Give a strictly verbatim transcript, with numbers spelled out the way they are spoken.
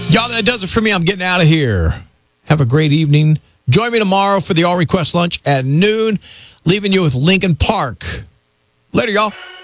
Y'all, that does it for me. I'm getting out of here. Have a great evening. Join me tomorrow for the All Request Lunch at noon, leaving you with Linkin Park. Later, y'all.